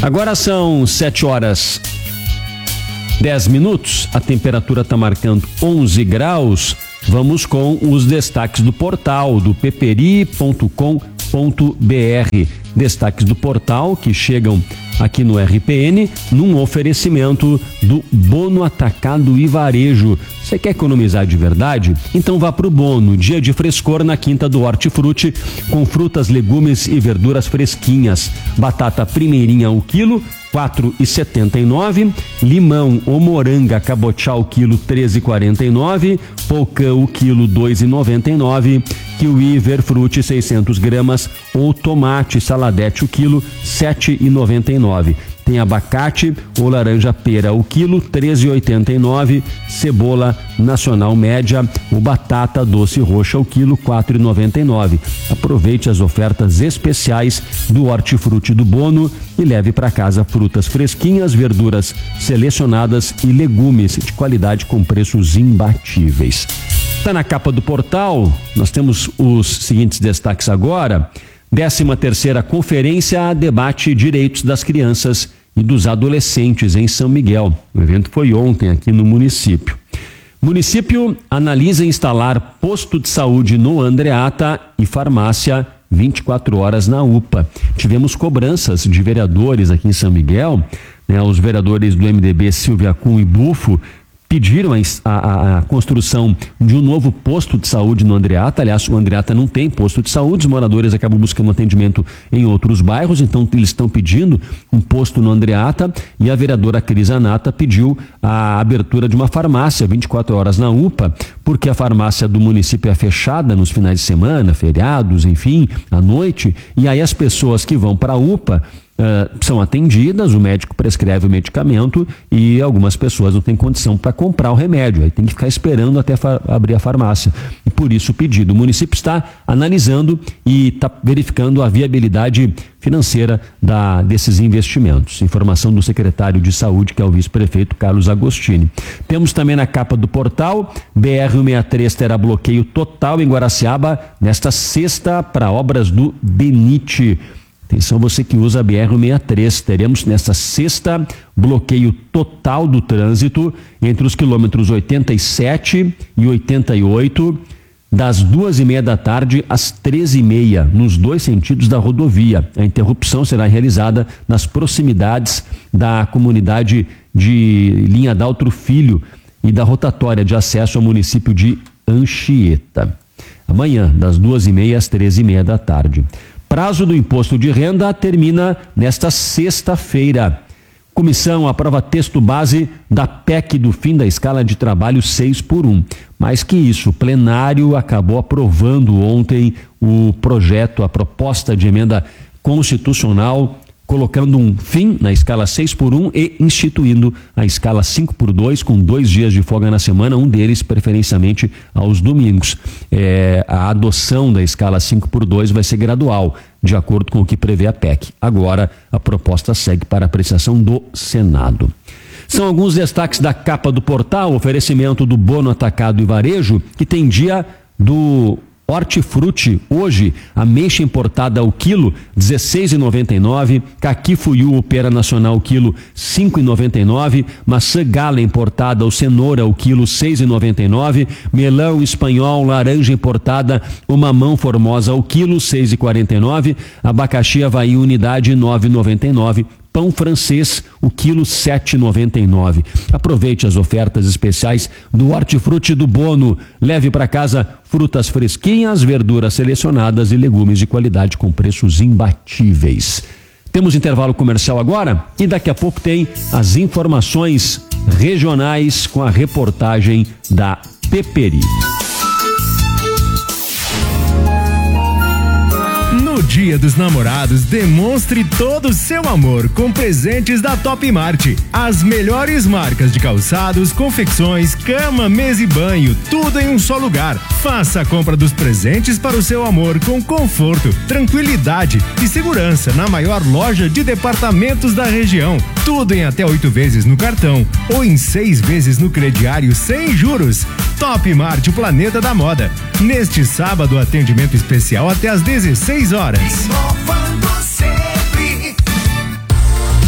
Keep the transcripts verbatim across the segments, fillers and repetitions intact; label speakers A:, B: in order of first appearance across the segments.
A: Agora são sete horas dez minutos, a temperatura está marcando onze graus. Vamos com os destaques do portal do peperi ponto com ponto br. Destaques do portal que chegam aqui no R P N num oferecimento do Bono Atacado e Varejo. Você quer economizar de verdade? Então vá pro Bono, dia de frescor na Quinta do Hortifruti, com frutas, legumes e verduras fresquinhas. Batata primeirinha o quilo, quatro e setenta e nove. Limão ou moranga cabotiá o quilo, treze e quarenta e nove. Pocã o quilo, dois e noventa e nove. Kiwi Verfruti seiscentos gramas ou tomate saladete o quilo, sete e noventa e nove. Tem abacate ou laranja pera o quilo, treze e oitenta e nove. Cebola nacional média ou batata doce roxa o quilo, quatro e noventa e nove. Aproveite as ofertas especiais do Hortifruti do Bono e leve para casa frutas fresquinhas, verduras selecionadas e legumes de qualidade com preços imbatíveis. Está na capa do portal, nós temos os seguintes destaques agora. décima terceira Conferência Debate Direitos das Crianças e dos Adolescentes em São Miguel. O evento foi ontem aqui no município. Município analisa instalar posto de saúde no Andreata e farmácia vinte e quatro horas na U P A. Tivemos cobranças de vereadores aqui em São Miguel, né? Os vereadores do M D B, Silvia Kuhn e Bufo, pediram a, a, a construção de um novo posto de saúde no Andreata. Aliás, o Andreata não tem posto de saúde, os moradores acabam buscando atendimento em outros bairros, então eles estão pedindo um posto no Andreata, e a vereadora Cris Anata pediu a abertura de uma farmácia vinte e quatro horas na U P A, porque a farmácia do município é fechada nos finais de semana, feriados, enfim, à noite, e aí as pessoas que vão para a U P A Uh, são atendidas, o médico prescreve o medicamento e algumas pessoas não têm condição para comprar o remédio, aí tem que ficar esperando até abrir a farmácia. E por isso o pedido. O município está analisando e está verificando a viabilidade financeira da, desses investimentos. Informação do secretário de Saúde, que é o vice-prefeito Carlos Agostini. Temos também na capa do portal, B R cento e sessenta e três terá bloqueio total em Guaraciaba nesta sexta para obras do DENIT. Atenção, você que usa a B R cento e sessenta e três, teremos nesta sexta bloqueio total do trânsito entre os quilômetros oitenta e sete e oitenta e oito, das duas e meia da tarde às treze e meia, nos dois sentidos da rodovia. A interrupção será realizada nas proximidades da comunidade de Linha Daltro Filho e da rotatória de acesso ao município de Anchieta. Amanhã, das duas e meia às treze e meia da tarde. Prazo do imposto de renda termina nesta sexta-feira. Comissão aprova texto base da P E C do fim da escala de trabalho seis por um. Mais que isso, o plenário acabou aprovando ontem o projeto, a proposta de emenda constitucional, colocando um fim na escala seis por um e instituindo a escala cinco por dois, com dois dias de folga na semana, um deles preferencialmente aos domingos. É, a adoção da escala cinco por dois vai ser gradual, de acordo com o que prevê a P E C. Agora, a proposta segue para apreciação do Senado. São alguns destaques da capa do portal, oferecimento do Bono Atacado e Varejo, que tem dia do Hortifruti. Hoje, ameixa importada ao quilo, dezesseis e noventa e nove. Caqui Fuyu ou pera nacional ao quilo, cinco e noventa e nove. Maçã gala importada ou cenoura ao quilo, seis e noventa e nove. Melão espanhol, laranja importada ou mamão formosa ao quilo, seis e quarenta e nove. Abacaxi Havaí unidade, nove e noventa e nove. Pão francês, o quilo sete e noventa e nove. Aproveite as ofertas especiais do Hortifruti do Bono. Leve para casa frutas fresquinhas, verduras selecionadas e legumes de qualidade com preços imbatíveis. Temos intervalo comercial agora e daqui a pouco tem as informações regionais com a reportagem da Peperi.
B: No Dia dos Namorados, demonstre todo o seu amor com presentes da Top Mart. As melhores marcas de calçados, confecções, cama, mesa e banho, tudo em um só lugar. Faça a compra dos presentes para o seu amor com conforto, tranquilidade e segurança na maior loja de departamentos da região. Tudo em até oito vezes no cartão ou em seis vezes no crediário sem juros. Top Mart, o planeta da moda. Neste sábado, atendimento especial até às dezesseis horas.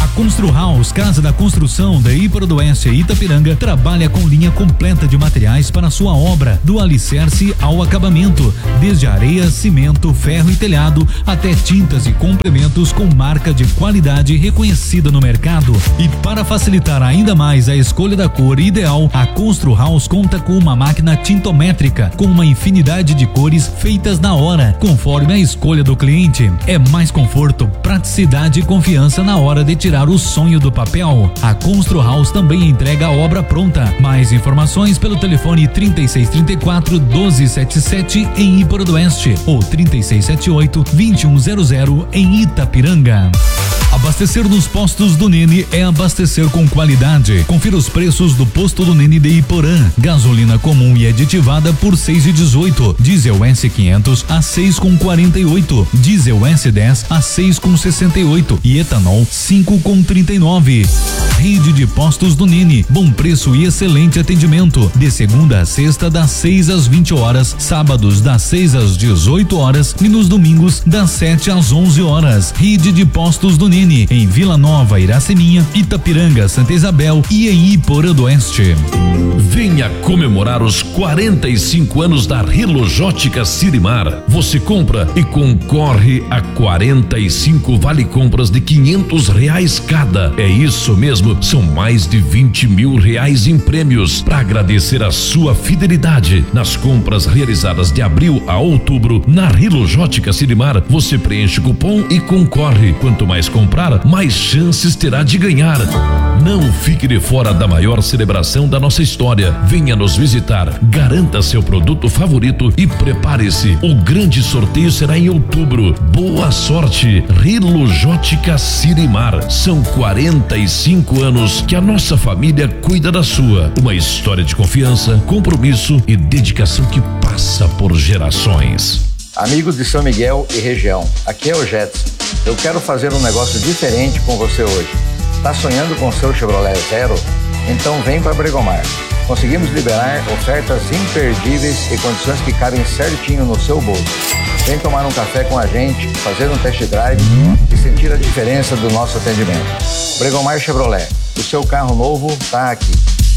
C: Construhaus, Casa da Construção da Iporã-do-Oeste e Itapiranga, trabalha com linha completa de materiais para sua obra, do alicerce ao acabamento, desde areia, cimento, ferro e telhado, até tintas e complementos com marca de qualidade reconhecida no mercado. E para facilitar ainda mais a escolha da cor ideal, a Construhaus conta com uma máquina tintométrica com uma infinidade de cores feitas na hora, conforme a escolha do cliente. É mais conforto, praticidade e confiança na hora de tirar o sonho do papel. A Construhaus também entrega a obra pronta. Mais informações pelo telefone trinta e seis, trinta e quatro, doze, setenta e sete em Iporã-do-Oeste ou trinta e seis, setenta e oito, vinte e um zero zero em Itapiranga. Abastecer nos postos do Nene é abastecer com qualidade. Confira os preços do posto do Nene de Iporã. Gasolina comum e aditivada por seis e dezoito. Diesel S quinhentos a seis com quarenta e oito. Diesel S dez a seis com sessenta e oito e etanol cinco com trinta e nove. Rede de postos do Nene, bom preço e excelente atendimento. De segunda a sexta das seis às vinte horas, sábados das seis às dezoito horas e nos domingos das sete às onze horas. Rede de postos do Nene em Vila Nova, Iraceminha, Itapiranga, Santa Isabel e em Iporã-do-Oeste.
D: Venha comemorar os quarenta e cinco anos da Rilojótica Sirimar. Você compra e concorre a quarenta e cinco vale compras de quinhentos reais cada. É isso mesmo, são mais de vinte mil reais em prêmios. Para agradecer a sua fidelidade nas compras realizadas de abril a outubro na Rilojótica Sirimar, você preenche o cupom e concorre. Quanto mais comprar, mais chances terá de ganhar. Não fique de fora da maior celebração da nossa história. Venha nos visitar, garanta seu produto favorito e prepare-se. O grande sorteio será em outubro. Boa sorte, Rilojótica Sirimar. São quarenta e cinco anos que a nossa família cuida da sua. Uma história de confiança, compromisso e dedicação que passa por gerações.
E: Amigos de São Miguel e região, aqui é o Jetson. Eu quero fazer um negócio diferente com você hoje. Tá sonhando com seu Chevrolet Zero? Então vem para Bregomar. Conseguimos liberar ofertas imperdíveis e condições que cabem certinho no seu bolso. Vem tomar um café com a gente, fazer um test drive e sentir a diferença do nosso atendimento. Bregomar Chevrolet, o seu carro novo tá aqui.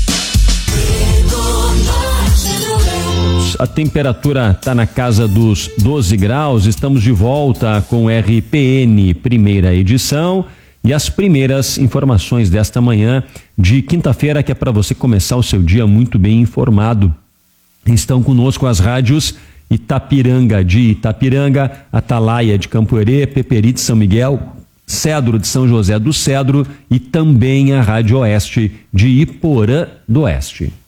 A: A temperatura está na casa dos doze graus. Estamos de volta com o R P N, primeira edição, e as primeiras informações desta manhã de quinta-feira, que é para você começar o seu dia muito bem informado. Estão conosco as rádios Itapiranga de Itapiranga, Atalaia de Campoerê, Peperi de São Miguel, Cedro de São José do Cedro e também a Rádio Oeste de Iporã-do-Oeste.